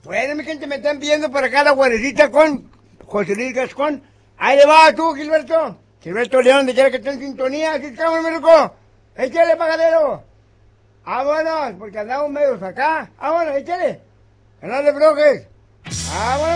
Bueno, mi gente, me están pidiendo por acá la guarecita con José Luis Gascón. Ahí le va tú, Gilberto. Gilberto León, de quiera que esté en sintonía. Así estamos, mi loco. Échale, pagadero. Vámonos, porque andamos medios acá. Vámonos, échale. No le brojes. Vámonos.